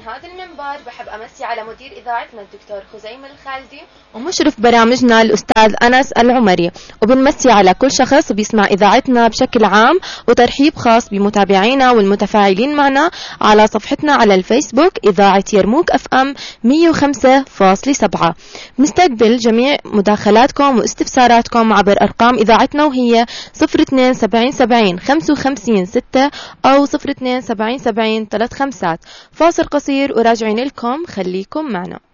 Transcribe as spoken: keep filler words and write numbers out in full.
هذا المنبر بحب أمسي على مدير إذاعتنا الدكتور خزيم الخالدي ومشرف برامجنا الأستاذ أنس العمري، وبنمسي على كل شخص بيسمع إذاعتنا بشكل عام، وترحيب خاص بمتابعينا والمتفاعلين معنا على صفحتنا على الفيسبوك إذاعة يرموك أف أم مية وخمسة فاصلة سبعة. بنستقبل جميع مداخلاتكم واستفساراتكم عبر أرقام إذاعتنا، وهي صفر اثنين سبعين سبعين خمسة وخمسين ستة أو صفر اثنين سبعين سبعين ثلاث خمسات. فاصل قصير وراجعين لكم، خليكم معنا.